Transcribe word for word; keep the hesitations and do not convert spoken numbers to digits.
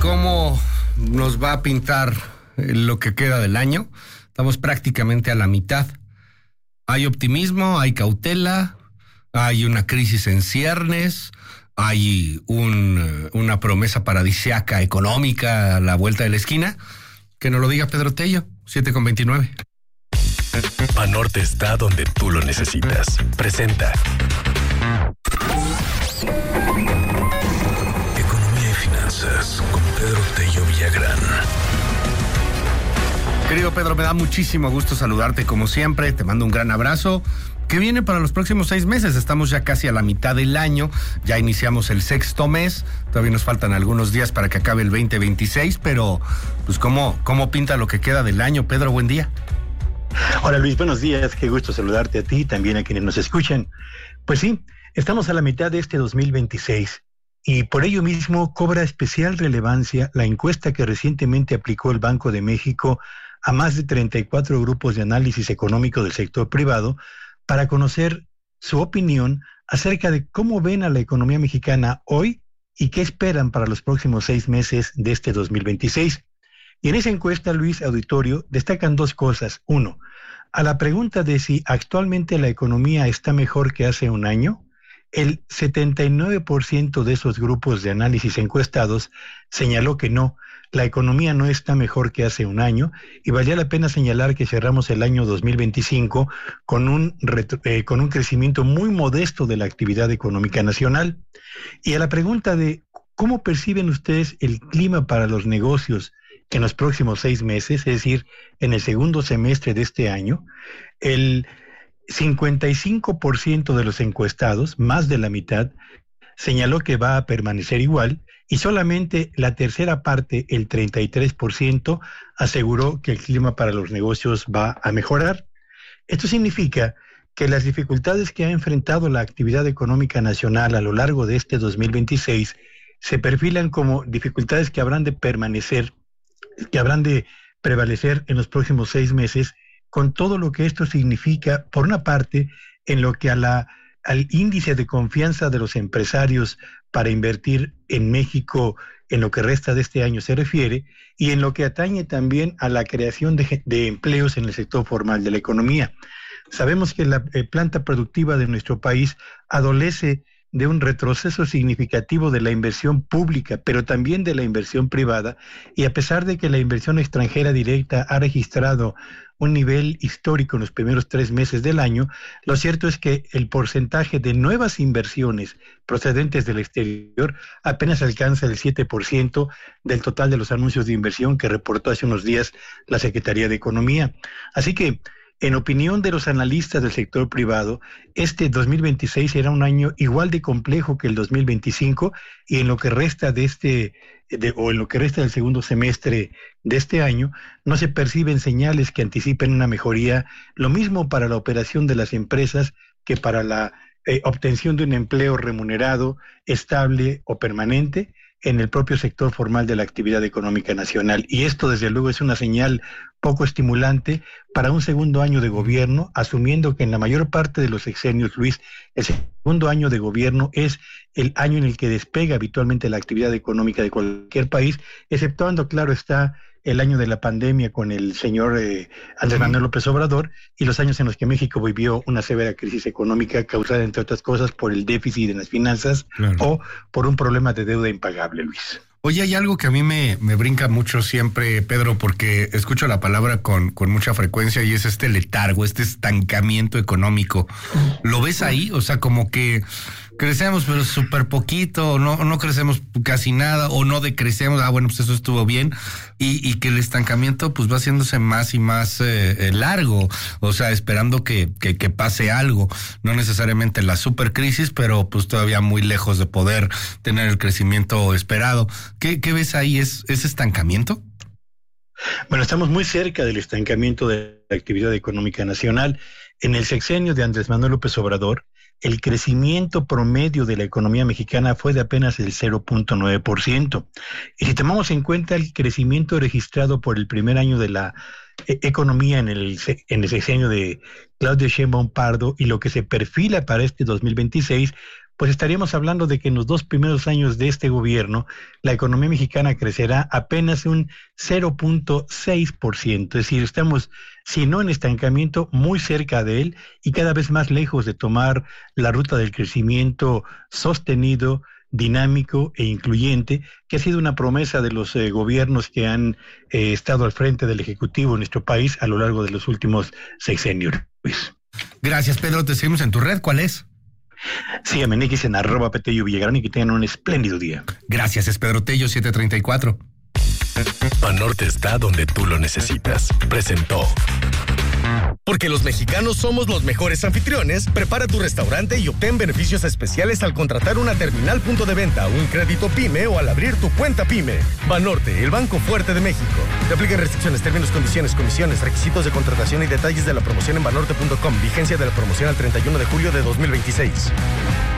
cómo nos va a pintar lo que queda del año. Estamos prácticamente a la mitad. Hay optimismo, hay cautela, hay una crisis en ciernes, hay un, una promesa paradisíaca económica a la vuelta de la esquina. Que nos lo diga Pedro Tello, siete con veintinueve. Banorte está donde tú lo necesitas. Presenta Economía y Finanzas con Pedro Tello Villagrán. Querido Pedro, me da muchísimo gusto saludarte como siempre. Te mando un gran abrazo. ¿Qué viene para los próximos seis meses? Estamos ya casi a la mitad del año, ya iniciamos el sexto mes, todavía nos faltan algunos días para que acabe el veinte veintiséis, pero pues ¿cómo, cómo pinta lo que queda del año? Pedro, buen día. Hola Luis, buenos días, qué gusto saludarte a ti y también a quienes nos escuchan. Pues sí, estamos a la mitad de este dos mil veintiséis y por ello mismo cobra especial relevancia la encuesta que recientemente aplicó el Banco de México a más de treinta y cuatro grupos de análisis económico del sector privado para conocer su opinión acerca de cómo ven a la economía mexicana hoy y qué esperan para los próximos seis meses de este dos mil veintiséis. Y en esa encuesta, Luis, auditorio, destacan dos cosas. Uno, a la pregunta de si actualmente la economía está mejor que hace un año, el setenta y nueve por ciento de esos grupos de análisis encuestados señaló que no, la economía no está mejor que hace un año, y valía la pena señalar que cerramos el año dos mil veinticinco con un, retro, eh, con un crecimiento muy modesto de la actividad económica nacional. Y a la pregunta de cómo perciben ustedes el clima para los negocios en los próximos seis meses, es decir, en el segundo semestre de este año, el cincuenta y cinco por ciento de los encuestados, más de la mitad, señaló que va a permanecer igual, y solamente la tercera parte, el treinta y tres por ciento, aseguró que el clima para los negocios va a mejorar. Esto significa que las dificultades que ha enfrentado la actividad económica nacional a lo largo de este dos mil veintiséis se perfilan como dificultades que habrán de permanecer, que habrán de prevalecer en los próximos seis meses, con todo lo que esto significa, por una parte, en lo que a la, al índice de confianza de los empresarios para invertir en México en lo que resta de este año se refiere, y en lo que atañe también a la creación de, de empleos en el sector formal de la economía. Sabemos que la eh, planta productiva de nuestro país adolece de un retroceso significativo de la inversión pública, pero también de la inversión privada, y a pesar de que la inversión extranjera directa ha registrado un nivel histórico en los primeros tres meses del año, lo cierto es que el porcentaje de nuevas inversiones procedentes del exterior apenas alcanza el siete por ciento del total de los anuncios de inversión que reportó hace unos días la Secretaría de Economía. Así que, en opinión de los analistas del sector privado, este dos mil veintiséis será un año igual de complejo que el dos mil veinticinco, y en lo que resta de este de, o en lo que resta del segundo semestre de este año no se perciben señales que anticipen una mejoría, lo mismo para la operación de las empresas que para la eh, obtención de un empleo remunerado, estable o permanente en el propio sector formal de la actividad económica nacional. Y esto, desde luego, es una señal poco estimulante para un segundo año de gobierno, asumiendo que en la mayor parte de los sexenios, Luis, el segundo año de gobierno es el año en el que despega habitualmente la actividad económica de cualquier país, exceptuando, claro está, el año de la pandemia con el señor eh, Andrés Manuel López Obrador, y los años en los que México vivió una severa crisis económica causada, entre otras cosas, por el déficit en las finanzas, claro, o por un problema de deuda impagable, Luis. Oye, hay algo que a mí me, me brinca mucho siempre, Pedro, porque escucho la palabra con, con mucha frecuencia, y es este letargo, este estancamiento económico. ¿Lo ves ahí? O sea, como que crecemos pero súper poquito, no, no crecemos casi nada, o no decrecemos, ah bueno, pues eso estuvo bien, y, y que el estancamiento pues va haciéndose más y más eh, largo, o sea, esperando que, que, que pase algo, no necesariamente la supercrisis, pero pues todavía muy lejos de poder tener el crecimiento esperado. ¿Qué, qué ves ahí? ¿Es, es estancamiento? Bueno, estamos muy cerca del estancamiento de la actividad económica nacional. En el sexenio de Andrés Manuel López Obrador, el crecimiento promedio de la economía mexicana fue de apenas el cero punto nueve por ciento. Y si tomamos en cuenta el crecimiento registrado por el primer año de la eh, economía en el, en el sexenio de Claudia Sheinbaum Pardo y lo que se perfila para este dos mil veintiséis, pues estaríamos hablando de que en los dos primeros años de este gobierno la economía mexicana crecerá apenas un cero punto seis por ciento. Es decir, estamos, si no en estancamiento, muy cerca de él y cada vez más lejos de tomar la ruta del crecimiento sostenido, dinámico e incluyente, que ha sido una promesa de los eh, gobiernos que han eh, estado al frente del Ejecutivo en nuestro país a lo largo de los últimos sexenios. Gracias, Pedro. Te seguimos en tu red. ¿Cuál es? Síganme en X en arroba Petello Villagrán y que tengan un espléndido día. Gracias, es Pedro Tello, siete treinta y cuatro. Banorte está donde tú lo necesitas. Presentó. Porque los mexicanos somos los mejores anfitriones, prepara tu restaurante y obtén beneficios especiales al contratar una terminal punto de venta, un crédito PYME o al abrir tu cuenta PYME. Banorte, el banco fuerte de México. Te aplican restricciones, términos, condiciones, comisiones, requisitos de contratación y detalles de la promoción en banorte punto com. Vigencia de la promoción al treinta y uno de julio de dos mil veintiséis.